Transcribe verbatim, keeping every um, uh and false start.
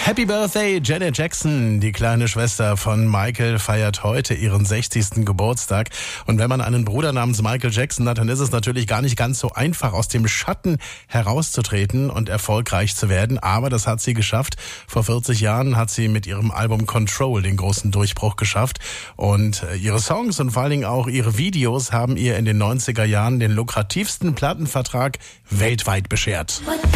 Happy Birthday, Janet Jackson. Die kleine Schwester von Michael feiert heute ihren sechzigsten Geburtstag. Und wenn man einen Bruder namens Michael Jackson hat, dann ist es natürlich gar nicht ganz so einfach, aus dem Schatten herauszutreten und erfolgreich zu werden. Aber das hat sie geschafft. Vor vierzig Jahren hat sie mit ihrem Album Control den großen Durchbruch geschafft. Und ihre Songs und vor allen Dingen auch ihre Videos haben ihr in den neunziger Jahren den lukrativsten Plattenvertrag weltweit beschert.